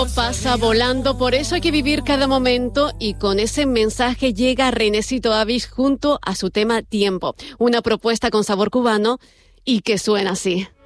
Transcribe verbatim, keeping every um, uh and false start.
Pasa volando, por eso hay que vivir cada momento, y con ese mensaje llega Renecito Avis junto a su tema Tiempo, una propuesta con sabor cubano y que suena así.